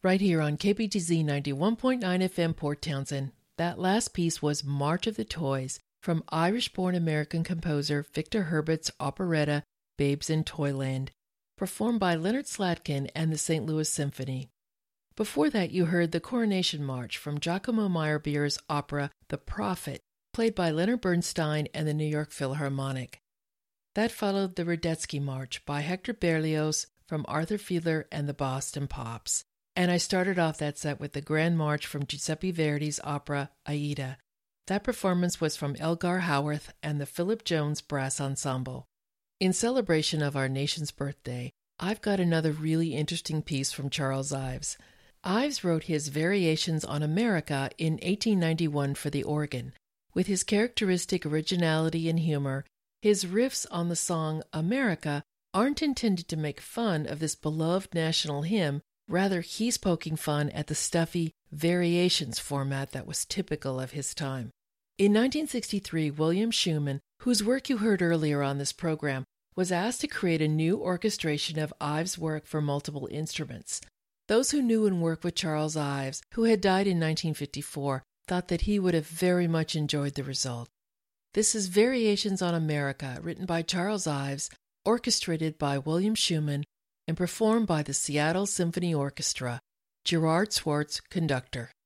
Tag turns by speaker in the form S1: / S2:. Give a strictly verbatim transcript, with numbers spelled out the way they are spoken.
S1: right here on K B G Z ninety-one point nine F M Port Townsend. That last piece was March of the Toys from Irish-born American composer Victor Herbert's operetta Babes in Toyland, performed by Leonard Slatkin and the Saint Louis Symphony. Before that, you heard the Coronation March from Giacomo Meyerbeer's opera The Prophet, played by Leonard Bernstein and the New York Philharmonic. That followed the Radetzky March by Hector Berlioz from Arthur Fiedler and the Boston Pops. And I started off that set with the Grand March from Giuseppe Verdi's opera Aida. That performance was from Elgar Howarth and the Philip Jones Brass Ensemble. In celebration of our nation's birthday, I've got another really interesting piece from Charles Ives. Ives wrote his Variations on America in eighteen ninety-one for the organ. With his characteristic originality and humor, his riffs on the song America aren't intended to make fun of this beloved national hymn. Rather, he's poking fun at the stuffy variations format that was typical of his time. In nineteen sixty-three, William Schumann, whose work you heard earlier on this program, was asked to create a new orchestration of Ives' work for multiple instruments. Those who knew and worked with Charles Ives, who had died in nineteen fifty-four, thought that he would have very much enjoyed the result. This is Variations on America, written by Charles Ives, orchestrated by William Schumann, and performed by the Seattle Symphony Orchestra. Gerard Swartz, conductor.